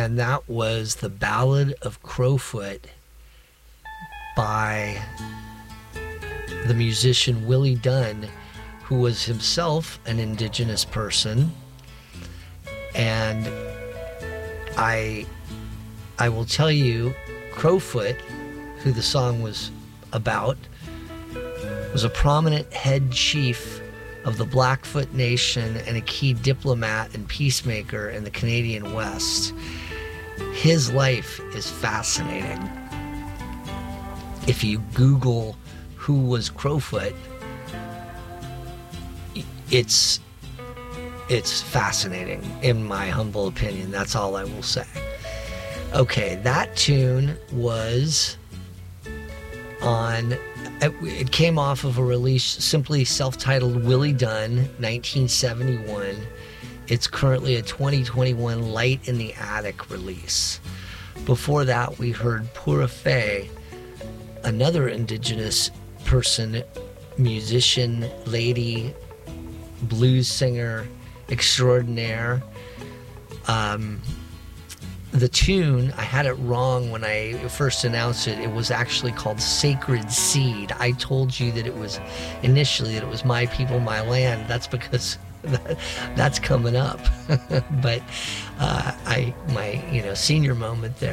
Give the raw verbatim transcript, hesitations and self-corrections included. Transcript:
and that was The Ballad of Crowfoot by the musician Willie Dunn, who was himself an indigenous person. And I I will tell you, Crowfoot, who the song was about, was a prominent head chief of the Blackfoot Nation and a key diplomat and peacemaker in the Canadian West. His life is fascinating. If you Google who was Crowfoot, it's it's fascinating, in my humble opinion. That's all I will say. Okay, that tune was on, it came off of a release simply self-titled Willie Dunn, nineteen seventy-one. It's currently a twenty twenty-one Light in the Attic release. Before that, we heard Pura Fé, another indigenous person, musician, lady, blues singer extraordinaire. Um, the tune, I had it wrong when I first announced it. It was actually called Sacred Seed. I told you that it was initially that it was My People, My Land. That's because that, that's coming up. But uh, I, my you know senior moment there.